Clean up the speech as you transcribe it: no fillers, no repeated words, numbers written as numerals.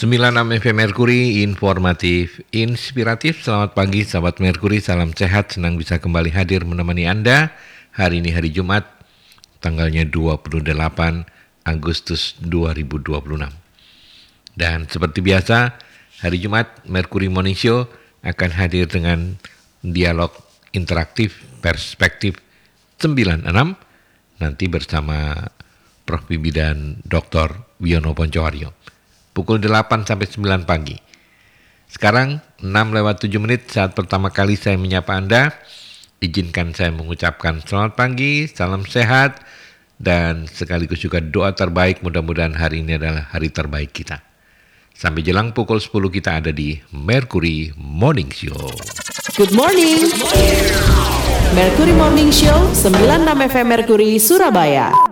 96 FM Merkuri, informatif, inspiratif. Selamat pagi sahabat Merkuri, salam sehat, senang bisa kembali hadir menemani Anda. Hari ini hari Jumat, tanggalnya 28 Agustus 2026. Dan seperti biasa, hari Jumat Merkuri Morning Show akan hadir dengan dialog interaktif perspektif 96, nanti bersama Prof. Bibi dan Dr. Wiono Poncowaryo. Pukul 8 sampai 9 pagi. Sekarang 6:07 saat pertama kali saya menyapa Anda. Izinkan saya mengucapkan selamat pagi, salam sehat, dan sekaligus juga doa terbaik. Mudah-mudahan hari ini adalah hari terbaik kita. Sampai jelang pukul 10 kita ada di Merkuri Morning Show. Good morning. Merkuri Morning Show 96 FM Merkuri Surabaya.